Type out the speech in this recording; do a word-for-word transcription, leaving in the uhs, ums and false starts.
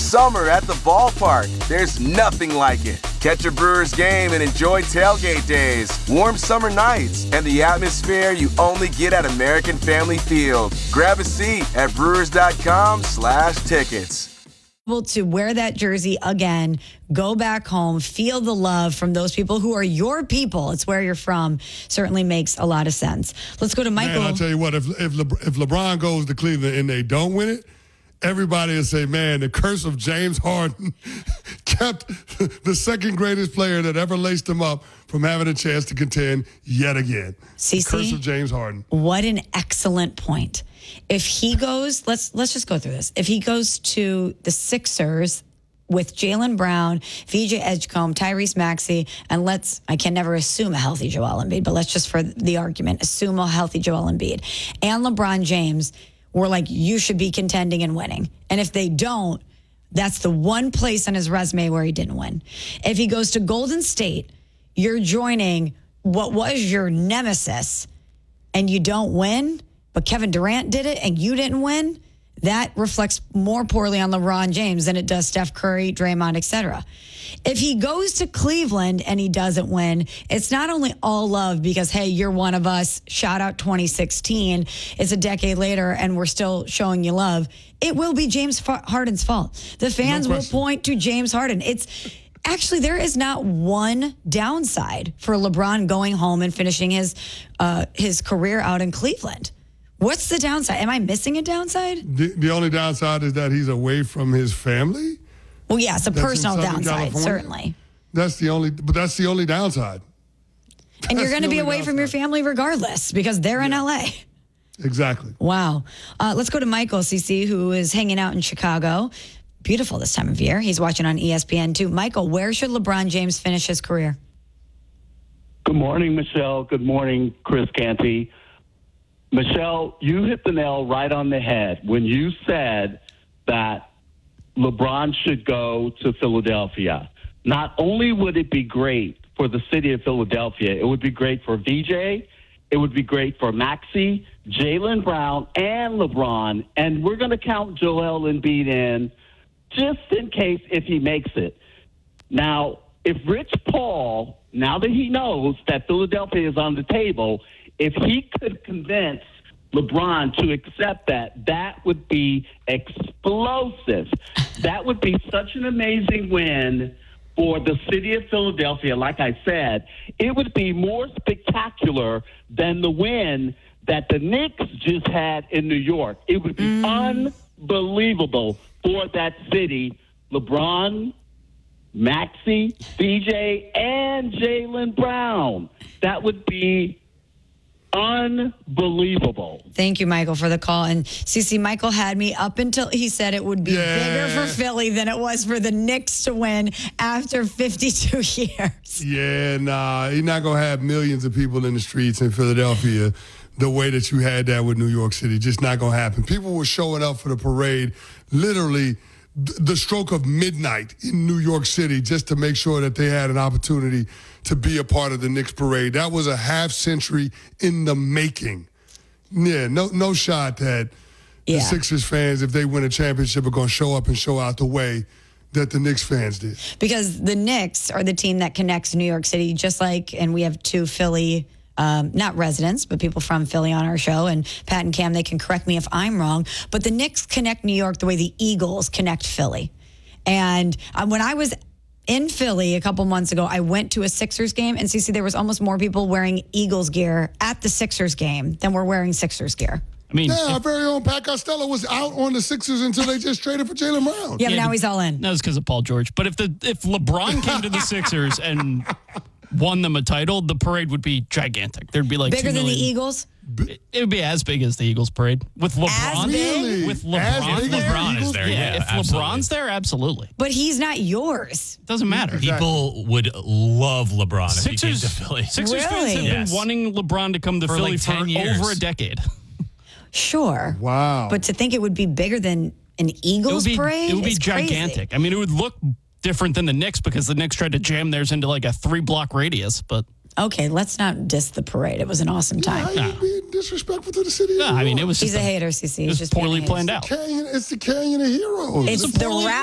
summer at the ballpark. There's nothing like it. Catch a Brewers game and enjoy tailgate days, warm summer nights, and the atmosphere you only get at American Family Field. Grab a seat at brewers.com slash tickets. To wear that jersey again, go back home, feel the love from those people who are your people. It's where you're from. Certainly makes a lot of sense. Let's go to Michael. Man, I'll tell you what, if if, Le, if LeBron goes to Cleveland and they don't win it, everybody will say, man, the curse of James Harden kept the second greatest player that ever laced him up from having a chance to contend yet again. C C, the curse of James Harden. What an excellent point. If he goes, let's let's just go through this. If he goes to the Sixers with Jaylen Brown, V J Edgecombe, Tyrese Maxey, and let's, I can never assume a healthy Joel Embiid, but let's just for the argument, assume a healthy Joel Embiid and LeBron James, we're like, you should be contending and winning. And if they don't, that's the one place on his resume where he didn't win. If he goes to Golden State, you're joining what was your nemesis and you don't win, but Kevin Durant did it and you didn't win, that reflects more poorly on LeBron James than it does Steph Curry, Draymond, et cetera. If he goes to Cleveland and he doesn't win, it's not only all love because, hey, you're one of us, shout out twenty sixteen, it's a decade later and we're still showing you love. It will be James Harden's fault. The fans No will point to James Harden. It's actually, there is not one downside for LeBron going home and finishing his uh, his career out in Cleveland. What's the downside? Am I missing a downside? The, the only downside is that he's away from his family. Well, yes, a That's personal in Southern downside, California. certainly. That's the only, but that's the only downside. And you're That's going to the be only away from your downside. family regardless because they're in L A. Exactly. Wow. Uh, let's go to Michael, C C, who is hanging out in Chicago. Beautiful this time of year. He's watching on E S P N too. Michael, where should LeBron James finish his career? Good morning, Michelle. Good morning, Chris Canty. Michelle, you hit the nail right on the head when you said that LeBron should go to Philadelphia. Not only would it be great for the city of Philadelphia, it would be great for V J, it would be great for Maxey, Jaylen Brown, and LeBron, and we're going to count Joel Embiid in just in case if he makes it. Now, if Rich Paul, now that he knows that Philadelphia is on the table, if he could convince LeBron to accept that, that would be explosive. That would be such an amazing win for the city of Philadelphia. Like I said, it would be more spectacular than the win that the Knicks just had in New York. It would be mm. unbelievable for that city. LeBron, Maxey, B J, and Jaylen Brown. That would be unbelievable. Thank you, Michael, for the call. And C C, Michael had me up until he said it would be Yeah. bigger for Philly than it was for the Knicks to win after fifty-two years. Yeah, nah, you're not going to have millions of people in the streets in Philadelphia the way that you had that with New York City. Just not going to happen. People were showing up for the parade literally th- the stroke of midnight in New York City just to make sure that they had an opportunity to be a part of the Knicks parade. That was a half century in the making. Yeah, no no shot that the Yeah. Sixers fans, if they win a championship, are going to show up and show out the way that the Knicks fans did. Because the Knicks are the team that connects New York City, just like, and we have two Philly, um, not residents, but people from Philly on our show. And Pat and Cam, they can correct me if I'm wrong. But the Knicks connect New York the way the Eagles connect Philly. And uh, when I was in Philly a couple months ago, I went to a Sixers game, and C C, there was almost more people wearing Eagles gear at the Sixers game than were wearing Sixers gear. I mean, Yeah, if- our very own Pat Costello was out on the Sixers until they just traded for Jaylen Brown. Yeah, but Yeah, now but- he's all in. that was because of Paul George. But if the if LeBron came to the Sixers and won them a title, the parade would be gigantic. There'd be like Bigger two than the million. Eagles? It, it would be as big as the Eagles parade with LeBron. big? Really? With As LeBron, big as the LeBron is Eagles? there, Yeah, yeah, if absolutely. LeBron's there, absolutely. But he's not yours. Doesn't matter. People would love LeBron if he came Sixers, to Philly. Sixers fans Really? have Yes. been wanting LeBron to come to For Philly like for ten years. over a decade. Sure. Wow. But to think it would be bigger than an It Eagles would be, parade it would be is crazy. gigantic. I mean, it would look different than the Knicks because the Knicks tried to jam theirs into like a three block radius. But Okay, let's not diss the parade. It was an awesome time. How you being disrespectful to the city of no, New I mean, York? it was He's just a hater, C C. it He's was just being a poorly hater. planned out. Canyon, it's the Canyon of Heroes. It's the poorly- rap.